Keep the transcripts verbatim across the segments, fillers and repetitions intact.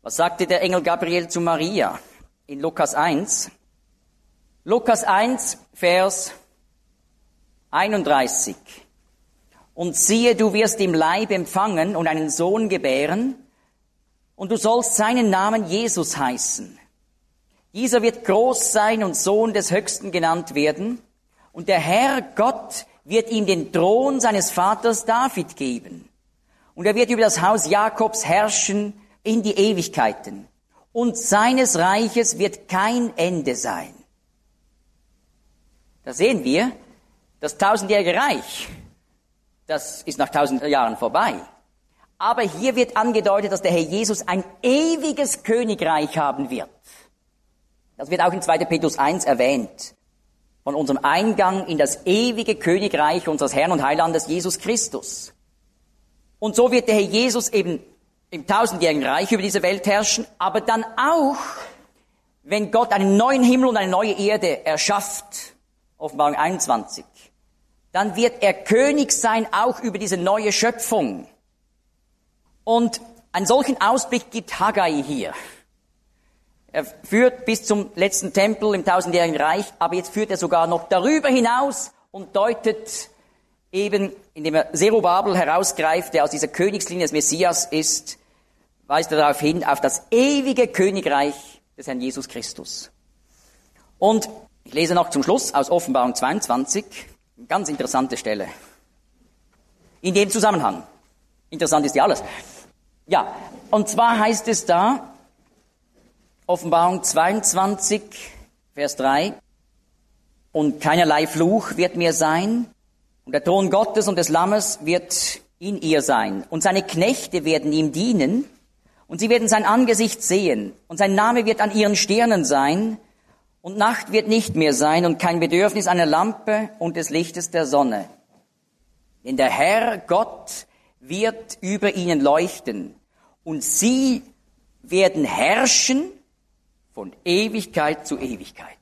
Was sagte der Engel Gabriel zu Maria in Lukas eins? Lukas eins, Vers einunddreißig. Und siehe, du wirst im Leib empfangen und einen Sohn gebären, und du sollst seinen Namen Jesus heißen. Dieser wird groß sein und Sohn des Höchsten genannt werden, und der Herr Gott wird ihm den Thron seines Vaters David geben. Und er wird über das Haus Jakobs herrschen in die Ewigkeiten. Und seines Reiches wird kein Ende sein. Da sehen wir, das tausendjährige Reich, das ist nach tausend Jahren vorbei. Aber hier wird angedeutet, dass der Herr Jesus ein ewiges Königreich haben wird. Das wird auch in zweiter Petrus eins erwähnt. Von unserem Eingang in das ewige Königreich unseres Herrn und Heilandes Jesus Christus. Und so wird der Herr Jesus eben im tausendjährigen Reich über diese Welt herrschen, aber dann auch, wenn Gott einen neuen Himmel und eine neue Erde erschafft, Offenbarung einundzwanzig, dann wird er König sein auch über diese neue Schöpfung. Und einen solchen Ausblick gibt Haggai hier. Er führt bis zum letzten Tempel im tausendjährigen Reich, aber jetzt führt er sogar noch darüber hinaus und deutet eben, indem er Zerubabel herausgreift, der aus dieser Königslinie des Messias ist, weist er darauf hin, auf das ewige Königreich des Herrn Jesus Christus. Und ich lese noch zum Schluss aus Offenbarung zweiundzwanzig, eine ganz interessante Stelle. In dem Zusammenhang. Interessant ist ja alles. Ja, und zwar heißt es da, Offenbarung zweiundzwanzig, Vers drei, und keinerlei Fluch wird mehr sein, und der Thron Gottes und des Lammes wird in ihr sein, und seine Knechte werden ihm dienen, und sie werden sein Angesicht sehen, und sein Name wird an ihren Stirnen sein, und Nacht wird nicht mehr sein, und kein Bedürfnis einer Lampe und des Lichtes der Sonne. Denn der Herr Gott wird über ihnen leuchten, und sie werden herrschen von Ewigkeit zu Ewigkeit.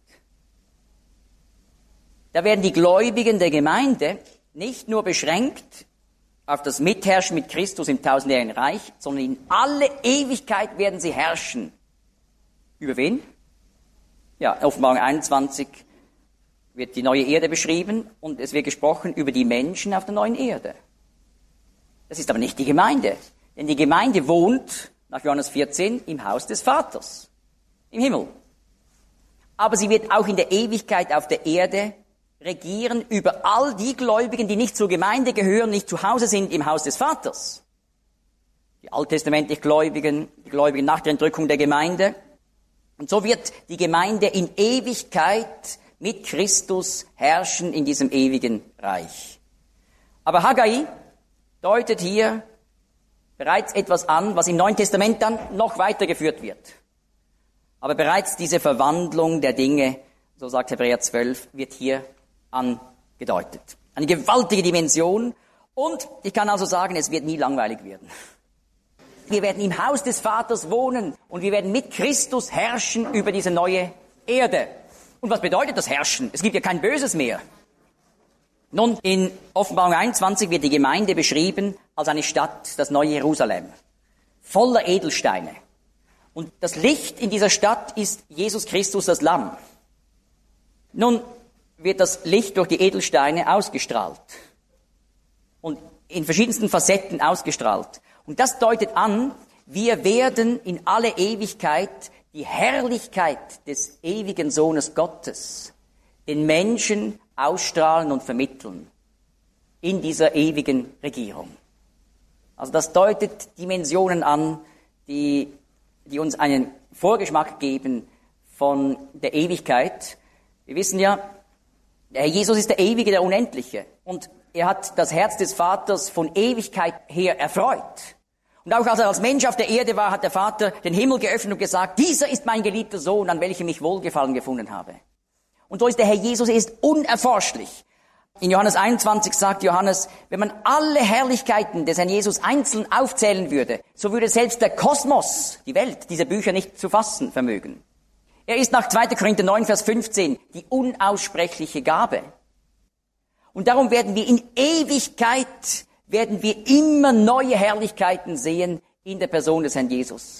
Da werden die Gläubigen der Gemeinde nicht nur beschränkt auf das Mitherrschen mit Christus im tausendjährigen Reich, sondern in alle Ewigkeit werden sie herrschen. Über wen? Ja, Offenbarung einundzwanzig wird die neue Erde beschrieben und es wird gesprochen über die Menschen auf der neuen Erde. Das ist aber nicht die Gemeinde, denn die Gemeinde wohnt, nach Johannes vierzehn, im Haus des Vaters, im Himmel. Aber sie wird auch in der Ewigkeit auf der Erde regieren über all die Gläubigen, die nicht zur Gemeinde gehören, nicht zu Hause sind im Haus des Vaters. Die alttestamentlich Gläubigen, die Gläubigen nach der Entrückung der Gemeinde. Und so wird die Gemeinde in Ewigkeit mit Christus herrschen in diesem ewigen Reich. Aber Haggai deutet hier bereits etwas an, was im Neuen Testament dann noch weitergeführt wird. Aber bereits diese Verwandlung der Dinge, so sagt Hebräer zwölf, wird hier angedeutet. Eine gewaltige Dimension und ich kann also sagen, es wird nie langweilig werden. Wir werden im Haus des Vaters wohnen und wir werden mit Christus herrschen über diese neue Erde. Und was bedeutet das Herrschen? Es gibt ja kein Böses mehr. Nun, in Offenbarung einundzwanzig wird die Gemeinde beschrieben als eine Stadt, das neue Jerusalem, voller Edelsteine. Und das Licht in dieser Stadt ist Jesus Christus, das Lamm. Nun wird das Licht durch die Edelsteine ausgestrahlt und in verschiedensten Facetten ausgestrahlt. Und das deutet an, wir werden in alle Ewigkeit die Herrlichkeit des ewigen Sohnes Gottes den Menschen ausstrahlen und vermitteln in dieser ewigen Regierung. Also das deutet Dimensionen an, die, die uns einen Vorgeschmack geben von der Ewigkeit. Wir wissen ja, der Herr Jesus ist der Ewige, der Unendliche. Und er hat das Herz des Vaters von Ewigkeit her erfreut. Und auch als er als Mensch auf der Erde war, hat der Vater den Himmel geöffnet und gesagt, dieser ist mein geliebter Sohn, an welchem ich Wohlgefallen gefunden habe. Und so ist der Herr Jesus, er ist unerforschlich. In Johannes einundzwanzig sagt Johannes, wenn man alle Herrlichkeiten des Herrn Jesus einzeln aufzählen würde, so würde selbst der Kosmos, die Welt, diese Bücher nicht zu fassen vermögen. Er ist nach zweiter Korinther neun, Vers fünfzehn die unaussprechliche Gabe. Und darum werden wir in Ewigkeit, werden wir immer neue Herrlichkeiten sehen in der Person des Herrn Jesus.